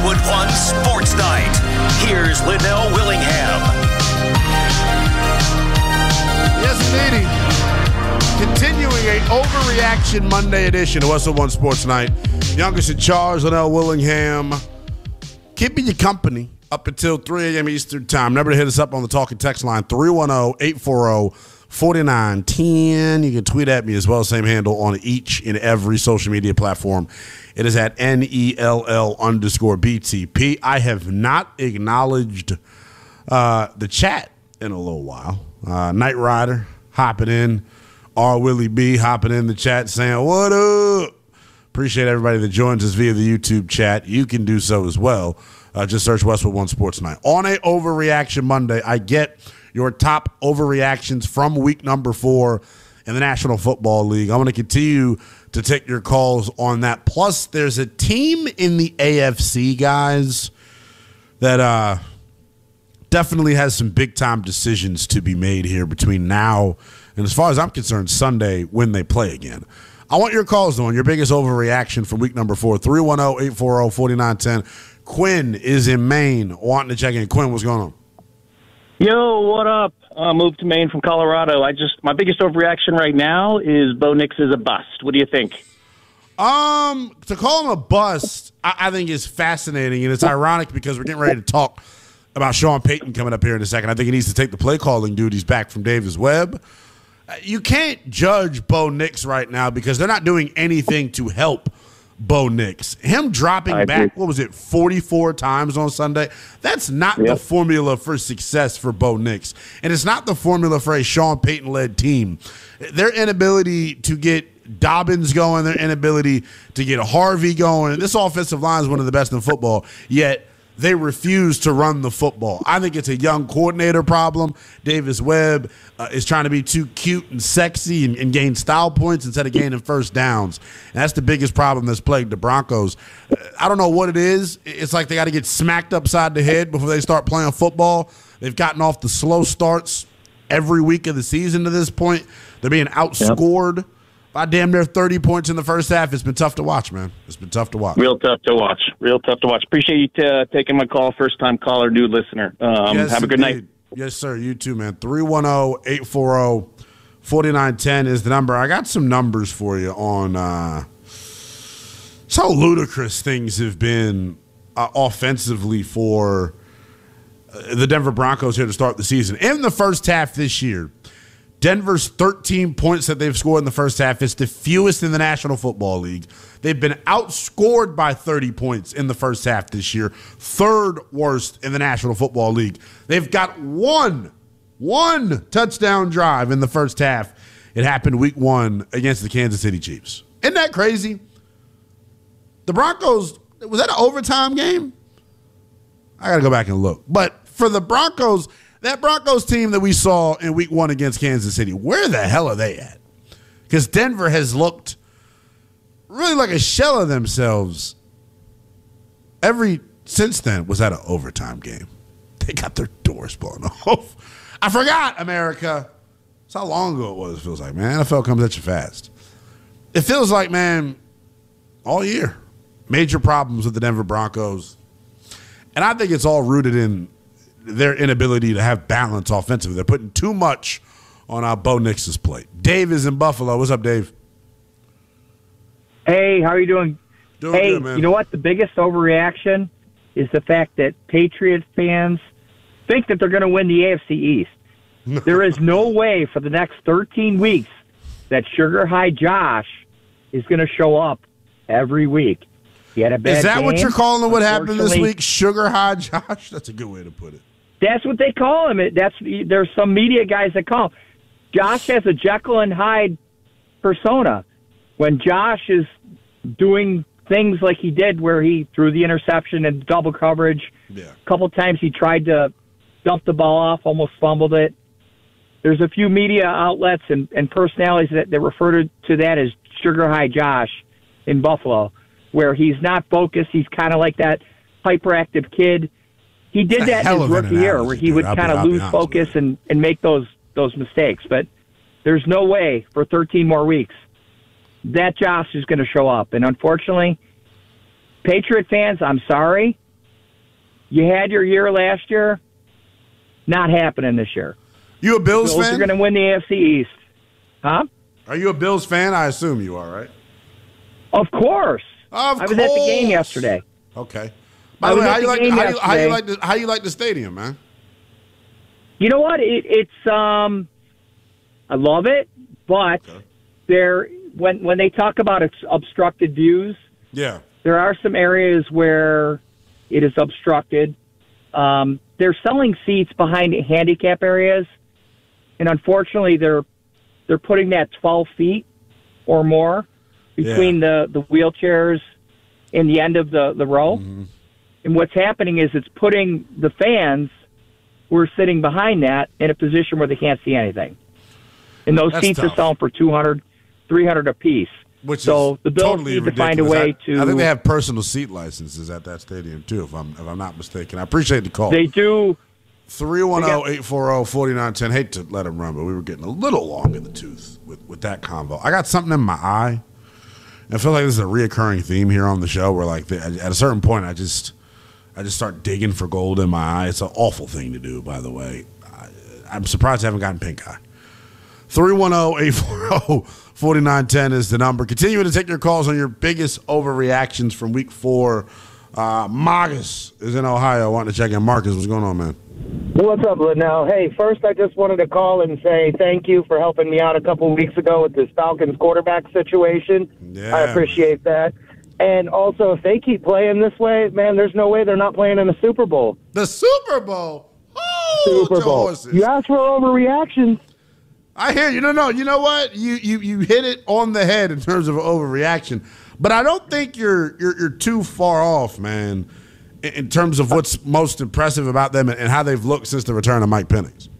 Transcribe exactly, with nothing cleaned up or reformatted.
Westwood One Sports Night. Here's Linnell Willingham. Yes, indeed. Continuing a overreaction Monday edition of Westwood One Sports Night. Youngest in charge, Linnell Willingham. Keeping you company up until three a.m. Eastern Time. Remember to hit us up on the talking text line, three one zero, eight four zero, four nine one zero. You can tweet at me as well, same handle on each and every social media platform. It is at N E L L underscore B T P. I have not acknowledged uh, the chat in a little while. Uh, Knight Rider hopping in. R. Willie B hopping in the chat saying, what up? Appreciate everybody that joins us via the YouTube chat. You can do so as well. Uh, just search Westwood One Sports Night. On a Overreaction Monday, I get your top overreactions from week number four in the National Football League. I'm going to continue to take your calls on that. Plus, there's a team in the A F C, guys, that uh, definitely has some big-time decisions to be made here between now and, as far as I'm concerned, Sunday when they play again. I want your calls, though, on your biggest overreaction from week number four, three one zero, eight four zero, four nine one zero. Quinn is in Maine wanting to check in. Quinn, what's going on? Yo, what up? I uh, moved to Maine from Colorado. I just my biggest overreaction right now is Bo Nix is a bust. What do you think? Um, to call him a bust, I, I think is fascinating, and it's ironic because we're getting ready to talk about Sean Payton coming up here in a second. I think he needs to take the play calling duties back from Davis Webb. Uh, you can't judge Bo Nix right now because they're not doing anything to help Bo Nix. Him dropping I back, agree. what was it, forty-four times on Sunday? That's not Yep. the formula for success for Bo Nix. And it's not the formula for a Sean Payton-led team. Their inability to get Dobbins going, their inability to get Harvey going. This offensive line is one of the best in football, yet they refuse to run the football. I think it's a young coordinator problem. Davis Webb uh, is trying to be too cute and sexy and, and gain style points instead of gaining first downs. And that's the biggest problem that's plagued the Broncos. Uh, I don't know what it is. It's like they got to get smacked upside the head before they start playing football. They've gotten off the slow starts every week of the season to this point. They're being outscored yep. by damn near thirty points in the first half. It's been tough to watch, man. It's been tough to watch. Real tough to watch. Real tough to watch. Appreciate you t- uh, taking my call. First-time caller, new listener. Um, yes, have a good indeed. night. Yes, sir. You too, man. three one zero, eight four zero, four nine one zero is the number. I got some numbers for you on uh, just how ludicrous things have been uh, offensively for uh, the Denver Broncos here to start the season. In the first half this year, Denver's thirteen points that they've scored in the first half is the fewest in the National Football League. They've been outscored by thirty points in the first half this year, third worst in the National Football League. They've got one, one touchdown drive in the first half. It happened week one against the Kansas City Chiefs. Isn't that crazy? The Broncos, was that an overtime game? I got to go back and look. But for the Broncos, that Broncos team that we saw in week one against Kansas City, where the hell are they at? Because Denver has looked really like a shell of themselves every since then. Was that an overtime game? They got their doors blown off. I forgot, America. That's how long ago it was, it feels like, man. N F L comes at you fast. It feels like, man, all year. Major problems with the Denver Broncos. And I think it's all rooted in their inability to have balance offensively. They're putting too much on our Bo Nix's plate. Dave is in Buffalo. What's up, Dave? Hey, how are you doing? Doing hey, good, man. You know what? The biggest overreaction is the fact that Patriots fans think that they're going to win the A F C East. There is no way for the next thirteen weeks that Sugar High Josh is going to show up every week. He had a bad Is that game. what you're calling what happened this Unfortunately, week? Sugar High Josh? That's a good way to put it. That's what they call him. It, that's there's some media guys that call him. Josh has a Jekyll and Hyde persona. When Josh is doing things like he did where he threw the interception and double coverage, Yeah. a couple times he tried to dump the ball off, almost fumbled it. There's a few media outlets and, and personalities that, that refer to, to that as Sugar High Josh in Buffalo, where he's not focused. He's kind of like that hyperactive kid. He did It's a that hell in of his an rookie year, analogy, where he dude. would I'll be- kind of I'll be lose honest focus with you. and, and make those those mistakes. But there's no way for thirteen more weeks that Josh is going to show up. And unfortunately, Patriot fans, I'm sorry, you had your year last year. Not happening this year. You a Bills, Bills fan? are going to win the A F C East. Huh? Are you a Bills fan? I assume you are, right? Of course. Of I was course. at the game yesterday. Okay. By I the way, was how at you the like game how you, how you yesterday. like the how you like the stadium, man? You know what? It, it's um, I love it, but Okay. there when when they talk about ex- obstructed views, Yeah. there are some areas where it is obstructed. Um, they're selling seats behind handicap areas, and unfortunately, they're they're putting that twelve feet or more between the, the wheelchairs and the end of the, the row. Mm-hmm. And what's happening is it's putting the fans who are sitting behind that in a position where they can't see anything. And those That's seats tough. are selling for two hundred, three hundred apiece. Which so is the Bills totally need to ridiculous. find a way I, to. I think they have personal seat licenses at that stadium too, if I'm if I'm not mistaken. I appreciate the call. They do. three one zero, eight four zero, four nine one zero. Hate to let him run, but we were getting a little long in the tooth with, with that convo. I got something in my eye. I feel like this is a reoccurring theme here on the show where, like, the, at a certain point, I just I just start digging for gold in my eye. It's an awful thing to do, by the way. I, I'm surprised I haven't gotten pink eye. three one zero, eight four zero, four nine one zero is the number. Continuing to take your calls on your biggest overreactions from week four. Uh, Marcus is in Ohio wanting to check in. Marcus, what's going on, man? What's up, Linnell? Hey, first I just wanted to call and say thank you for helping me out a couple weeks ago with this Falcons quarterback situation. Yeah, I appreciate that. And also, if they keep playing this way, man, there's no way they're not playing in the Super Bowl. The Super Bowl. Oh, Super Bowl. horses. You asked for overreactions. I hear you. No, no. You know what? You you you hit it on the head in terms of overreaction. But I don't think you're you're you're too far off, man, in, in terms of what's most impressive about them and, and how they've looked since the return of Mike Penix.